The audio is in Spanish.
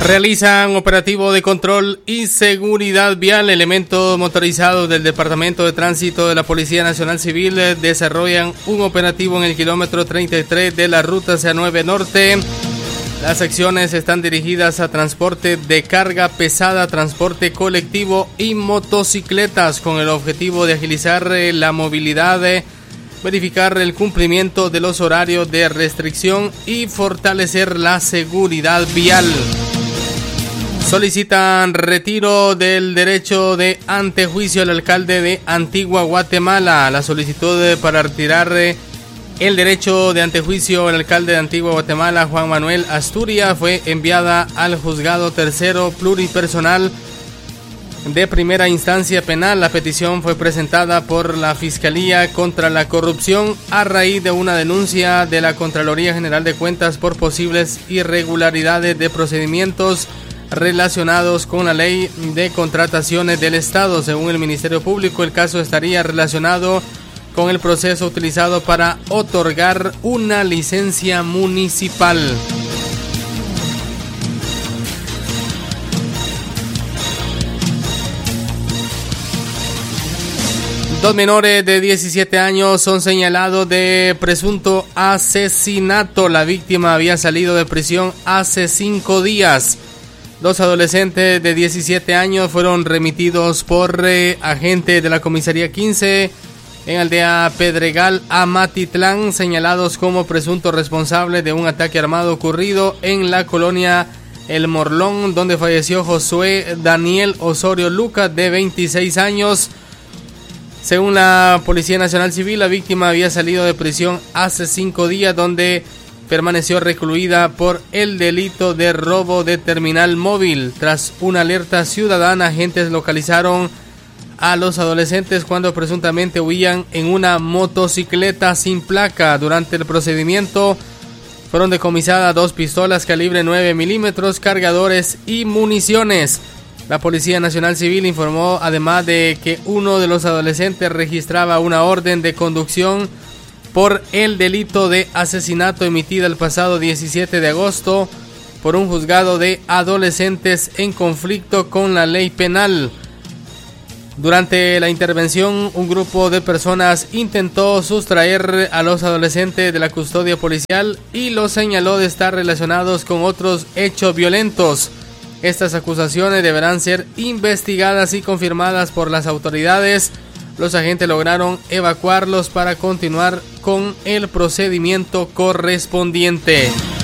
Realizan operativo de control y seguridad vial. Elementos motorizados del Departamento de Tránsito de la Policía Nacional Civil desarrollan un operativo en el kilómetro 33 de la ruta C9 Norte. Las acciones están dirigidas a transporte de carga pesada, transporte colectivo y motocicletas, con el objetivo de agilizar la movilidad, verificar el cumplimiento de los horarios de restricción y fortalecer la seguridad vial. Solicitan retiro del derecho de antejuicio al alcalde de Antigua Guatemala. La solicitud para retirar el derecho de antejuicio al alcalde de Antigua Guatemala, Juan Manuel Asturias, fue enviada al Juzgado Tercero Pluripersonal de Primera Instancia Penal. La petición fue presentada por la Fiscalía contra la Corrupción a raíz de una denuncia de la Contraloría General de Cuentas por posibles irregularidades de procedimientos relacionados con la Ley de Contrataciones del Estado. Según el Ministerio Público, el caso estaría relacionado con el proceso utilizado para otorgar una licencia municipal. Dos menores de 17 años son señalados de presunto asesinato. La víctima había salido de prisión hace 5 días. Dos adolescentes de 17 años fueron remitidos por agentes de la Comisaría 15 en Aldea Pedregal, Amatitlán, señalados como presuntos responsables de un ataque armado ocurrido en la colonia El Morlón, donde falleció Josué Daniel Osorio Lucas, de 26 años. Según la Policía Nacional Civil, la víctima había salido de prisión hace 5 días, donde permaneció recluida por el delito de robo de terminal móvil. Tras una alerta ciudadana, agentes localizaron a los adolescentes cuando presuntamente huían en una motocicleta sin placa. Durante el procedimiento fueron decomisadas 2 pistolas calibre 9 milímetros, cargadores y municiones. La Policía Nacional Civil informó además de que uno de los adolescentes registraba una orden de conducción por el delito de asesinato emitida el pasado 17 de agosto por un juzgado de adolescentes en conflicto con la ley penal. Durante la intervención, un grupo de personas intentó sustraer a los adolescentes de la custodia policial y los señaló de estar relacionados con otros hechos violentos. Estas acusaciones deberán ser investigadas y confirmadas por las autoridades. Los agentes lograron evacuarlos para continuar con el procedimiento correspondiente.